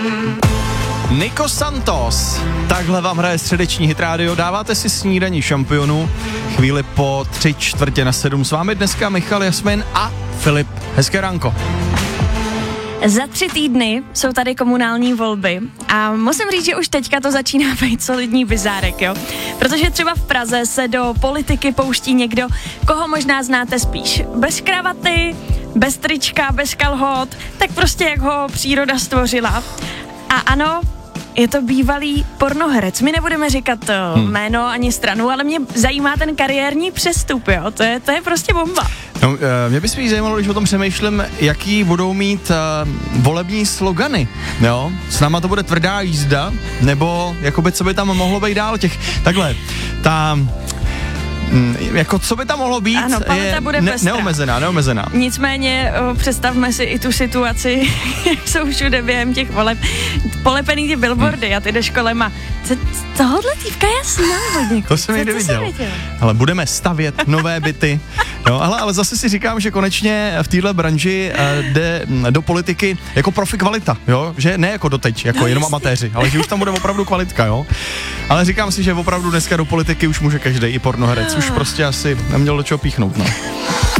Nico Santos, takhle vám hraje středeční Hit Radio, dáváte si snídaní šampionů, chvíli po 6:45 s vámi dneska Michal, Jasmin a Filip. Hezké ránko. Za 3 týdny jsou tady komunální volby a musím říct, že už teďka to začíná být solidní bizárek, jo. Protože třeba v Praze se do politiky pouští někdo, koho možná znáte spíš bez kravaty, bez trička, bez kalhot, tak prostě jak ho příroda stvořila. A ano, je to bývalý pornoherec. My nebudeme říkat jméno ani stranu, ale mě zajímá ten kariérní přestup, jo. To je prostě bomba. No, mě by spíš zajímalo, když o tom přemýšlím, jaký budou mít volební slogany, jo? S náma to bude tvrdá jízda, nebo jakoby co by tam mohlo být dál jako co by tam mohlo být, ano, je bude neomezená. Nicméně představme si i tu situaci, jak jsou všude během těch voleb polepený ty billboardy a ty jdeš kolem a tohle týpka já znám hodně. To jsem někdy viděl. Ale budeme stavět nové byty. Jo, ale zase si říkám, že konečně v téhle branži jde do politiky jako profi kvalita, jo? Že ne jako doteď, jako jenom amatéři, ale že už tam bude opravdu kvalitka, jo? Ale říkám si, že opravdu dneska do politiky už může každej, i pornoherec, už prostě asi neměl do čeho píchnout, no.